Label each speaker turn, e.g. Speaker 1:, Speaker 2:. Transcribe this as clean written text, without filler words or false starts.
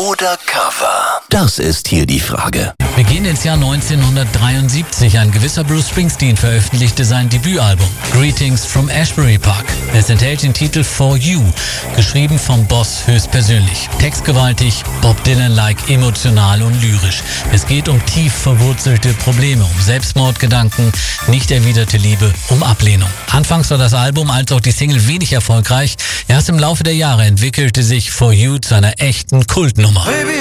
Speaker 1: oder Cover? Das ist hier die Frage.
Speaker 2: Wir gehen ins Jahr 1973. Ein gewisser Bruce Springsteen veröffentlichte sein Debütalbum Greetings from Ashbury Park. Es enthält den Titel For You, geschrieben vom Boss höchstpersönlich. Textgewaltig, Bob Dylan-like, emotional und lyrisch. Es geht um tief verwurzelte Probleme, um Selbstmordgedanken, nicht erwiderte Liebe, um Ablehnung. Anfangs war das Album als auch die Single wenig erfolgreich. Erst im Laufe der Jahre entwickelte sich For You zu einer echten Kultnummer.